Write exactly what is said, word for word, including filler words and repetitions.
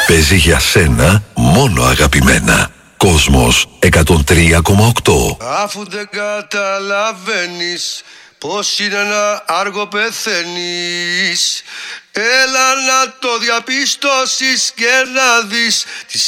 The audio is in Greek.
Παίζει για σένα μόνο αγαπημένα. Κόσμος εκατόν τρία κόμμα οκτώ. Αφού δεν καταλαβαίνεις πως είναι ένα άργο πεθαίνεις, έλα να το διαπιστώσεις και να δεις τις